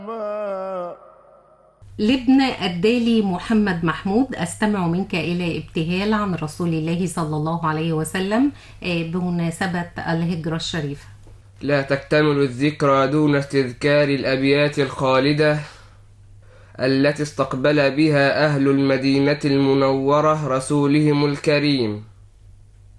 لابن الدالي محمد محمود، أستمع منك إلى ابتهال عن رسول الله صلى الله عليه وسلم بمناسبة الهجرة الشريفة. لا تكتمل الذكرى دون استذكار الأبيات الخالدة التي استقبل بها أهل المدينة المنورة رسولهم الكريم.